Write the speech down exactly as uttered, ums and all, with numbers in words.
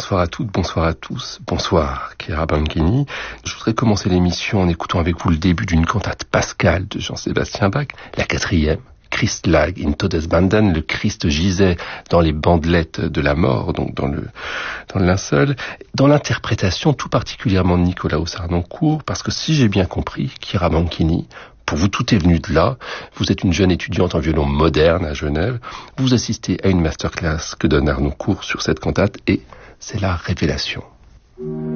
bonsoir à toutes, bonsoir à tous, bonsoir Chiara Banchini. Je voudrais commencer l'émission en écoutant avec vous le début d'une cantate pascale de Jean-Sébastien Bach, la quatrième. Christ lag in Todesbanden, le Christ gisait dans les bandelettes de la mort, donc dans le, dans le linceul, dans l'interprétation tout particulièrement de Nicolas Harnoncourt, parce que si j'ai bien compris, Chiara Banchini, pour vous tout est venu de là, vous êtes une jeune étudiante en violon moderne à Genève, vous assistez à une masterclass que donne Harnoncourt sur cette cantate et c'est la révélation.